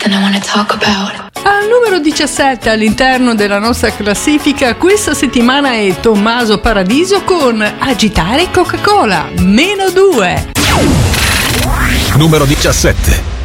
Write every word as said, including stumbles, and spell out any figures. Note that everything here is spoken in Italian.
something I wanna talk about. Al numero diciassette all'interno della nostra classifica questa settimana è Tommaso Paradiso con Agitare Coca-Cola, meno due. Numero diciassette.